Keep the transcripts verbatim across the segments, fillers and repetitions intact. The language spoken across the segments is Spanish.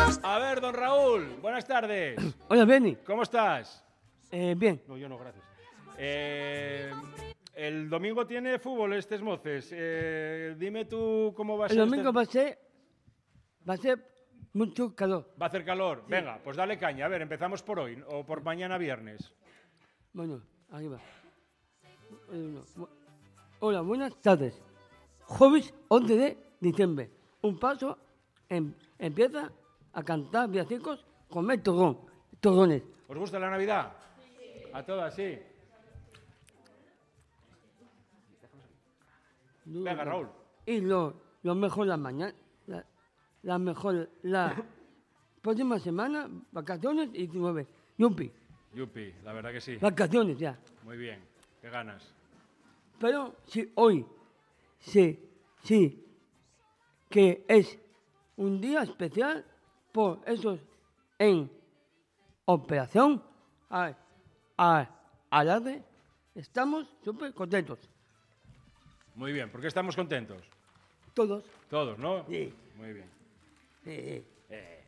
A ver, don Raúl, buenas tardes. Hola, Benny. ¿Cómo estás? Eh, bien. No, yo no, gracias. Eh, el domingo tiene fútbol este Esmoces. Eh, dime tú cómo va a El ser. domingo este... va a ser, va a ser mucho calor. Va a hacer calor. Sí. Venga, pues dale caña. A ver, empezamos por hoy o por mañana viernes. Bueno, arriba. Hola, buenas tardes. Jueves once de diciembre. Un paso em, empieza a cantar villancicos, comer torrón, torrones. ¿Os gusta la Navidad? Sí. A todas, sí. Venga, Raúl. Y lo, lo mejor la mañana, la, la mejor la próxima semana, vacaciones y diecinueve. Yupi. Yupi, la verdad que sí. Vacaciones ya. Muy bien, qué ganas. Pero si hoy, sí, sí, que es un día especial por eso en operación a, a, alarde, estamos súper contentos. Muy bien, ¿por qué estamos contentos? Todos. Todos, ¿no? Sí. Muy bien. Sí, sí. Eh.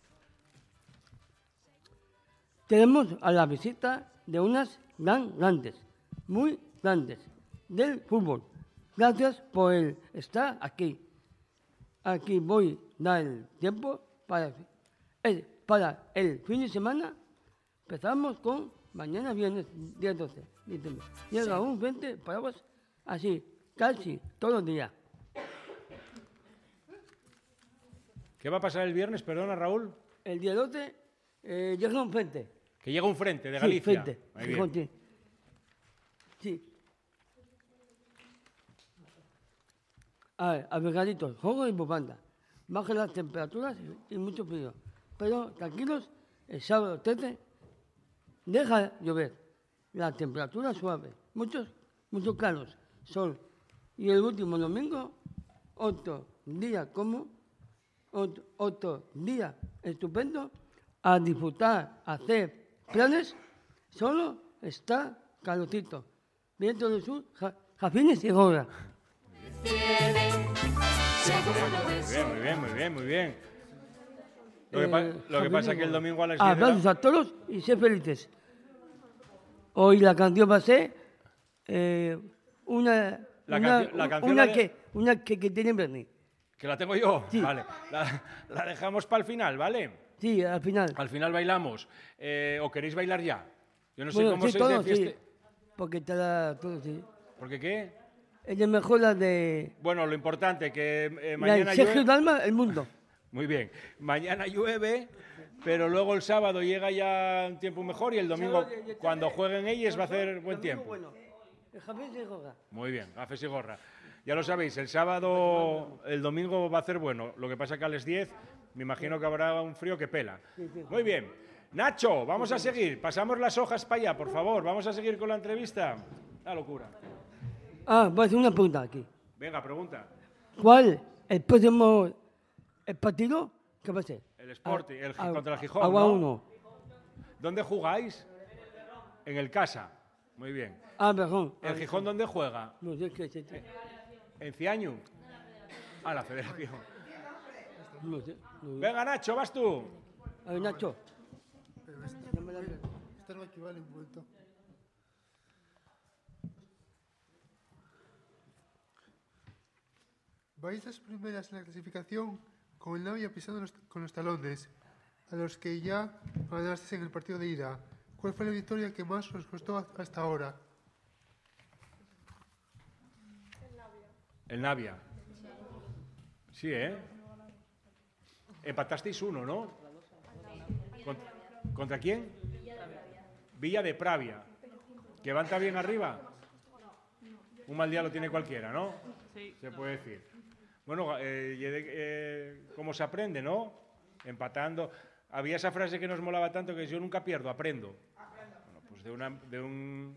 Tenemos a la visita de unas gran grandes, muy grandes, del fútbol. Gracias por el estar aquí. Aquí voy a dar el tiempo para el, para el fin de semana. Empezamos con mañana viernes, día doce. Llega un veinte paraguas así, casi todos los días. ¿Qué va a pasar el viernes, perdona, Raúl? El día doce eh, llega un frente. Que llega un frente de Sí, Galicia. frente. Muy bien. Sí. sí. A ver, abrigaditos, juego y bufanda. Bajan las temperaturas y mucho frío. Pero tranquilos, el sábado trece deja llover. La temperatura suave. Muchos, muchos claros. Sol. Y el último domingo, otro día como, otro, otro día estupendo, a disfrutar, a hacer planes, solo está calorcito. Viento del sur, ja, jazmines y gorra. Muy bien, muy bien, muy bien, muy bien. Lo que, pa Eh, lo que pasa es que el domingo a las diez Aplausos la... a todos y ser felices. Hoy la canción va a ser eh, una, La una, canción- la canción una, la de- que, una que, que tiene Bernie. ¿Que la tengo yo? Sí. Vale. La, la dejamos para el final, ¿vale? Sí, al final. Al final bailamos. Eh, ¿O queréis bailar ya? Yo no sé Bueno, cómo sí, sois de todo, fiesta. sí. Porque te da todo, sí. ¿Por qué qué? Ella es mejor la de... Bueno, lo importante, que eh, La mañana de Sergio llueve... Dalma, El Mundo. Muy bien. Mañana llueve, pero luego el sábado llega ya un tiempo mejor y el domingo, cuando jueguen ellos, va a hacer buen tiempo. Bueno, el Javier se juega. Muy bien, gafes y gorra. Ya lo sabéis, el sábado, el domingo va a ser bueno. Lo que pasa que a las diez me imagino que habrá un frío que pela. Muy bien. Nacho, vamos a seguir. Pasamos las hojas para allá, por favor. Vamos a seguir con la entrevista. La locura. Ah, voy a hacer una pregunta aquí. Venga, pregunta. ¿Cuál el próximo el partido? ¿Qué va a ser? El Sporting, el, Ah, contra el Gijón, Agua ¿no? uno. ¿Dónde jugáis? En el Casa. Muy bien. Ah, perdón. ¿El Gijón dónde juega? No sé qué es esto. ¿En Ciañu? Ah, la Federación. No sé. No sé. Venga, Nacho, vas tú. A ver, Nacho. Esta no equivale un vuelto. Vais las primeras en la clasificación con el Navia pisando los, con los talones, a los que ya ganasteis en el partido de ida. ¿Cuál fue la victoria que más os costó hasta ahora? El Navia. Sí, ¿eh? Empatasteis uno, ¿no? ¿Contra, ¿contra quién? Villa de Pravia. ¿Que van tan bien arriba? Un mal día lo tiene cualquiera, ¿no? Sí. Se puede decir. Bueno, eh, eh, ¿cómo se aprende, no? Empatando. Había esa frase que nos molaba tanto que yo nunca pierdo, aprendo. Bueno, pues de, una, de un...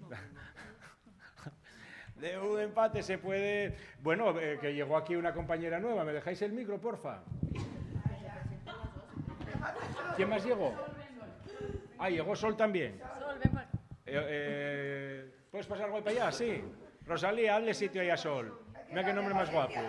de un empate se puede... Bueno, eh, que llegó aquí una compañera nueva. ¿Me dejáis el micro, porfa? ¿Quién más llegó? Ah, llegó Sol también. Sol, ven para acá. Eh, eh, ¿Puedes pasar algo para allá? Sí. Rosalía, hazle sitio ahí a Sol. Mira qué nombre más guapo.